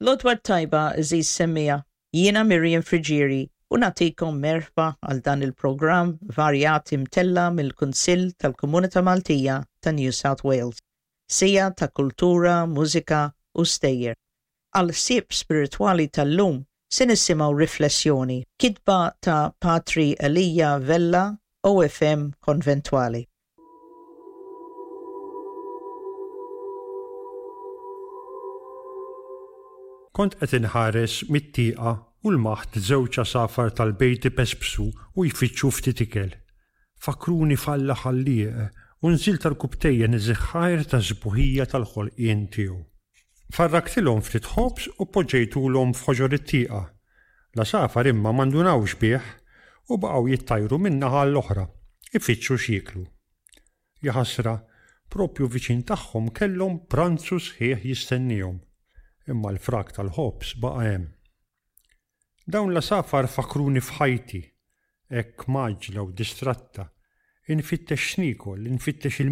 Lodwa tajba iżis semmija, jiena Miriam Frigieri u nagħtikom merħba għal dan il-programm varjat imtella mill-Kunsill tal-Komunità Maltija ta' New South Wales. Sija ta' kultura, mużika u stejjer. Għal sieb spiritwali tal-lum se nisimgħu riflessjoni, kitba ta' Patri Elija Vella, OFM konventwali. Kont qed inħares mit-tieqa u l-maħt żewġ safar tal-bejt ipespsu u jfittxu ftit ikel. Fakruni falla ħallieq u nżilt tal-kubtejjen iż-żiħħajr ta' żbuħija tal-ħolqien tiegħu. Farraktilhom ftit ħobs u poġġejtulhom f'ħoġor it-tieqa. La safar imma m'għandunawx bih u baqgħu jittajru min-naħa l-oħra, ifittxu x'jieklu. Ja ħasra, proprju viċin tagħhom kellhom pranzu sħiħ jistennihom. Imma l-frak tal-ħobs baqa' hemm. Dawn la safar fakruni f'ħajti, hekk maġla u distratta, infittex xnikol, infittex